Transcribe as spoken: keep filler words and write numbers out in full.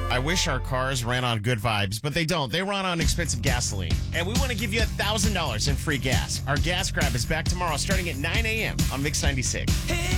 I wish our cars ran on good vibes, but they don't. They run on expensive gasoline. And we want to give you one thousand dollars in free gas. Our gas grab is back tomorrow starting at nine a.m. on Mix ninety-six.